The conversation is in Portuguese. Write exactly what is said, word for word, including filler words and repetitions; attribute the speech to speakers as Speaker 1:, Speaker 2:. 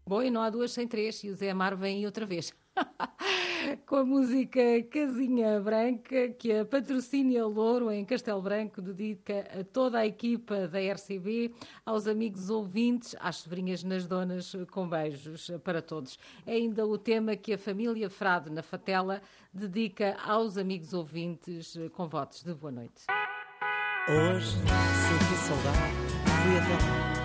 Speaker 1: Bom, e não há duas sem três, e o Zé Amaro vem aí outra vez. Com a música Casinha Branca, que a Patrocínia Louro, em Castelo Branco, dedica a toda a equipa da R C B, aos amigos ouvintes, às sobrinhas nas donas, com beijos para todos. É ainda o tema que a família Frade, na Fatela, dedica aos amigos ouvintes, com votos de boa noite.
Speaker 2: Hoje senti saudade, fui até lá.